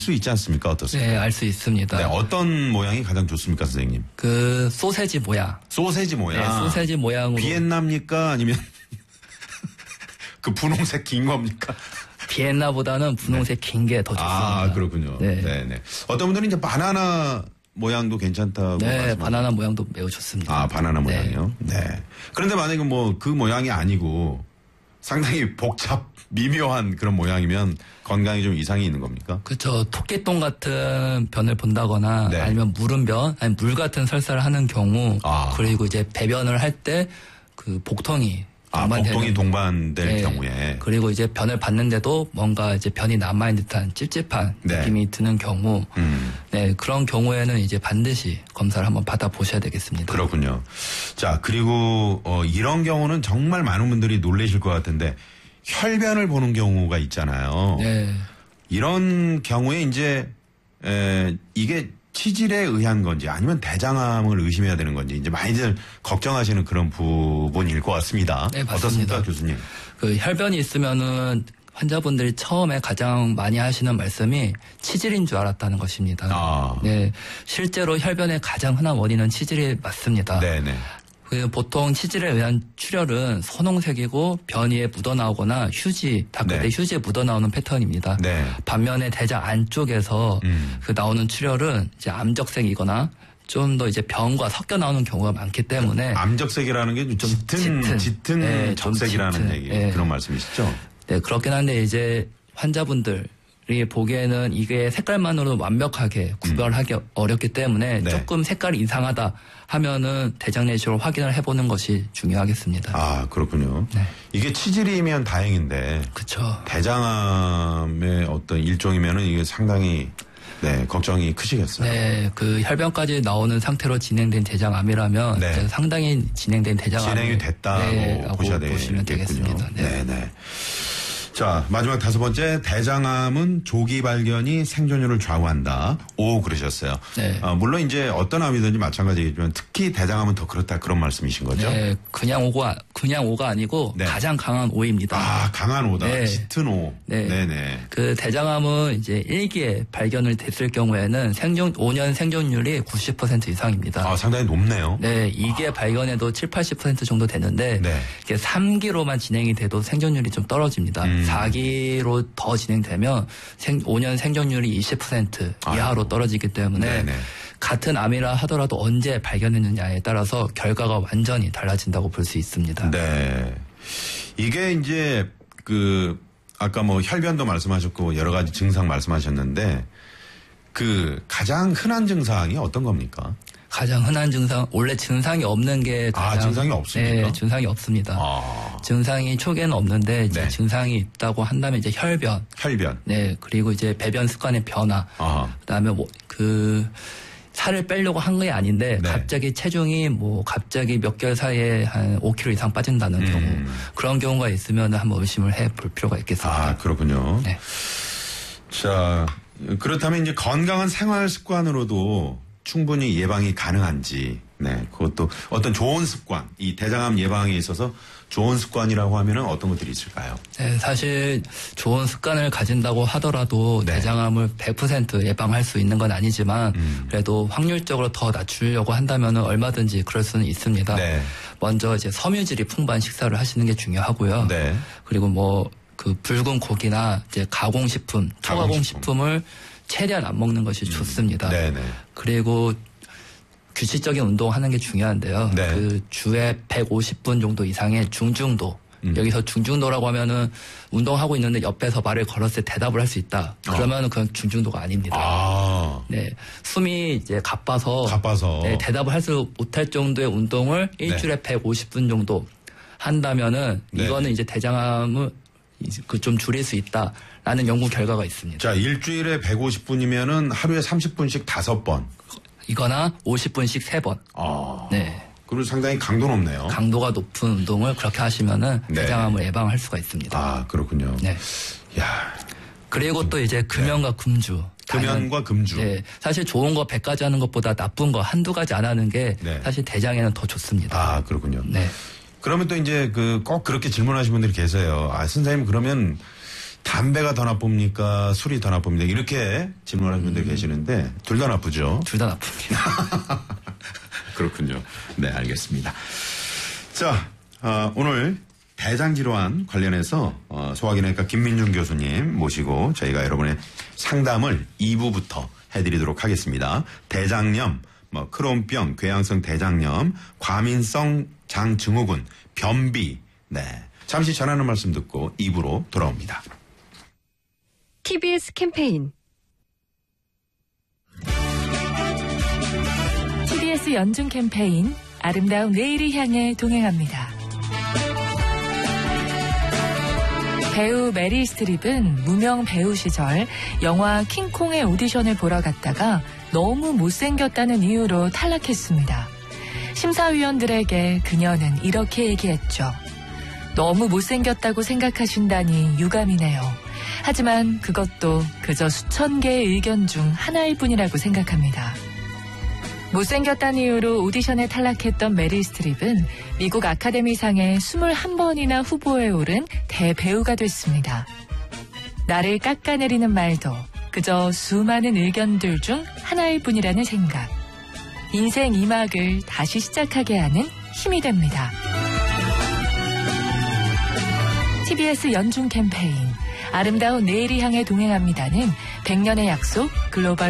수 있지 않습니까? 어떻습니까? 네, 알 수 있습니다. 네, 어떤 모양이 가장 좋습니까, 선생님? 그 소세지 모양. 소세지 모양. 네, 소세지 모양으로. 비엔나입니까? 아니면 그 분홍색 긴 겁니까? 비엔나보다는 분홍색 긴 게 더 좋습니다. 아, 그렇군요. 네. 네. 어떤 분들은 이제 바나나 모양도 괜찮다고. 네, 말씀하시죠. 바나나 모양도 매우 좋습니다. 아, 바나나 모양이요? 네. 그런데 만약에 뭐 그 모양이 아니고 상당히 미묘한 그런 모양이면 건강에 좀 이상이 있는 겁니까? 그렇죠. 토끼똥 같은 변을 본다거나 네. 아니면 무른 변, 아니면 물 같은 설사를 하는 경우, 그리고 이제 배변을 할 때 그 복통이 복통이 동반될 네. 경우에. 그리고 이제 변을 봤는데도 뭔가 이제 변이 남아있는 듯한 찝찝한 네. 느낌이 드는 경우, 네, 그런 경우에는 이제 반드시 검사를 한번 받아보셔야 되겠습니다. 그렇군요. 자, 그리고 이런 경우는 정말 많은 분들이 놀라실 것 같은데 혈변을 보는 경우가 있잖아요. 네. 이런 경우에 이제 이게 치질에 의한 건지 아니면 대장암을 의심해야 되는 건지 이제 많이들 걱정하시는 그런 부분일 것 같습니다. 네, 맞습니다. 어떻습니까, 교수님? 그 혈변이 있으면은 환자분들이 처음에 가장 많이 하시는 말씀이 치질인 줄 알았다는 것입니다. 네, 실제로 혈변의 가장 흔한 원인은 치질이 맞습니다. 네네. 보통 치질에 의한 출혈은 선홍색이고 변 위에 묻어나오거나 휴지, 닦을 때 휴지에 묻어나오는 패턴입니다. 네. 반면에 대장 안쪽에서 그 나오는 출혈은 이제 암적색이거나 좀 더 이제 변과 섞여 나오는 경우가 많기 때문에 암적색이라는 게 좀 짙은 네, 적색이라는 짙은, 얘기 네. 그런 말씀이시죠? 네, 그렇긴 한데 이제 환자분들이 보기에는 이게 색깔만으로 완벽하게 구별하기 어렵기 때문에 네. 조금 색깔이 이상하다 하면은 대장 내시경을 확인을 해보는 것이 중요하겠습니다. 아, 그렇군요. 네. 이게 치질이면 다행인데 그렇죠. 대장암의 어떤 일종이면은 이게 상당히 걱정이 크시겠어요. 네, 그 혈변까지 나오는 상태로 진행된 대장암이라면 네. 상당히 진행된 대장암이 진행이 됐다고 보셔야 보시면 되겠습니다. 네. 자, 마지막 5번째, 대장암은 조기 발견이 생존율을 좌우한다. 오, 그러셨어요. 네. 물론 이제 어떤 암이든지 마찬가지겠지만 특히 대장암은 더 그렇다 그런 말씀이신 거죠? 네, 그냥 오가 아니고 네. 가장 강한 오입니다. 아, 강한 오다. 네. 짙은 오. 네. 네네. 그 대장암은 이제 1기에 발견을 됐을 경우에는 5년 생존율이 90% 이상입니다. 아, 상당히 높네요. 네, 2기에 발견해도 7, 80% 정도 되는데 네. 이게 3기로만 진행이 돼도 생존율이 좀 떨어집니다. 4기로 더 진행되면 5년 생존율이 20% 이하로 떨어지기 때문에 네네. 같은 암이라 하더라도 언제 발견했느냐에 따라서 결과가 완전히 달라진다고 볼 수 있습니다. 네. 이게 이제 아까 뭐 혈변도 말씀하셨고 여러 가지 증상 말씀하셨는데 가장 흔한 증상이 어떤 겁니까? 가장 흔한 증상, 원래 증상이 없는 게 가장. 증상이 없습니까? 네, 증상이 없습니다. 증상이 초기에는 없는데, 이제 네. 증상이 있다고 한다면 이제 혈변. 네, 그리고 이제 배변 습관의 변화. 그 다음에 살을 빼려고 한 게 아닌데, 네. 갑자기 체중이 갑자기 몇 개월 사이에 한 5kg 이상 빠진다는 경우. 그런 경우가 있으면 한번 의심을 해 볼 필요가 있겠습니다. 아, 그렇군요. 네. 자, 그렇다면 이제 건강한 생활 습관으로도 충분히 예방이 가능한지, 그것도 어떤 좋은 습관, 이 대장암 예방에 있어서 좋은 습관이라고 하면은 어떤 것들이 있을까요? 네, 사실 좋은 습관을 가진다고 하더라도 네. 대장암을 100% 예방할 수 있는 건 아니지만 그래도 확률적으로 더 낮추려고 한다면 얼마든지 그럴 수는 있습니다. 네. 먼저 이제 섬유질이 풍부한 식사를 하시는 게 중요하고요. 네. 그리고 붉은 고기나 이제 가공식품, 초가공식품을 최대한 안 먹는 것이 좋습니다. 네네. 그리고 규칙적인 운동하는 게 중요한데요. 네. 주에 150분 정도 이상의 중중도. 여기서 중중도라고 하면은 운동하고 있는데 옆에서 말을 걸었을 때 대답을 할 수 있다. 그러면은 그건 중중도가 아닙니다. 네. 숨이 이제 가빠서 네, 대답을 못할 정도의 운동을 일주일에 150분 정도 한다면은 이거는 이제 대장암을 좀 줄일 수 있다라는 연구 결과가 있습니다. 자, 일주일에 150분이면은 하루에 30분씩 5번. 이거나 50분씩 3번. 네. 그리고 상당히 강도 높네요. 강도가 높은 운동을 그렇게 하시면은 대장암을 예방할 수가 있습니다. 아, 그렇군요. 네. 야. 그리고 또 이제 금연과 금주. 금연과 금주. 네. 사실 좋은 거 100가지 하는 것보다 나쁜 거 한두 가지 안 하는 게 사실 대장에는 더 좋습니다. 아, 그렇군요. 네. 그러면 또 이제 꼭 그렇게 질문하시는 분들이 계세요. 아, 선생님 그러면 담배가 더 나쁩니까? 술이 더 나쁩니까? 이렇게 질문하는 분들 계시는데 둘 다 나쁘죠? 둘 다 나쁩니다. 그렇군요. 네, 알겠습니다. 자, 오늘 대장질환 관련해서 소화기내과 김민중 교수님 모시고 저희가 여러분의 상담을 2부부터 해드리도록 하겠습니다. 대장염, 크론병, 궤양성 대장염, 과민성 장증후군, 변비. 네, 잠시 전하는 말씀 듣고 2부로 돌아옵니다. TBS 캠페인 TBS 연중 캠페인 아름다운 내일을 향해 동행합니다. 배우 메릴 스트립은 무명 배우 시절 영화 킹콩의 오디션을 보러 갔다가 너무 못생겼다는 이유로 탈락했습니다. 심사위원들에게 그녀는 이렇게 얘기했죠. 너무 못생겼다고 생각하신다니 유감이네요. 하지만 그것도 그저 수천 개의 의견 중 하나일 뿐이라고 생각합니다. 못생겼다는 이유로 오디션에 탈락했던 메릴 스트립은 미국 아카데미상에 21번이나 후보에 오른 대배우가 됐습니다. 나를 깎아내리는 말도 그저 수많은 의견들 중 하나일 뿐이라는 생각. 인생 2막을 다시 시작하게 하는 힘이 됩니다. TBS 연중 캠페인 아름다운 내일을 향해 동행합니다는 100년의 약속 글로벌